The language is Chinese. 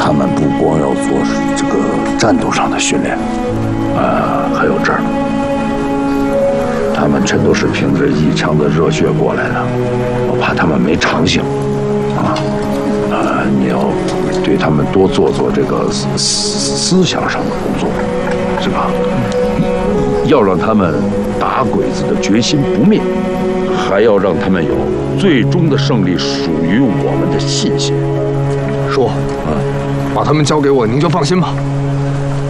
他们不光要做这个战斗上的训练，还有这儿，他们全都是凭着一腔的热血过来的，我怕他们没长性，你要对他们多做这个思想上的工作，是吧？要让他们打鬼子的决心不灭，还要让他们有最终的胜利属于我们的信心。 叔，把他们交给我，您就放心吧。